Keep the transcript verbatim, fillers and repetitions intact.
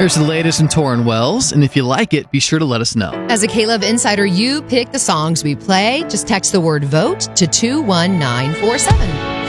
Here's the latest in Torrin Wells, and if you like it, be sure to let us know. As a K-Love Insider, you pick the songs we play. Just text the word VOTE to two one nine four seven.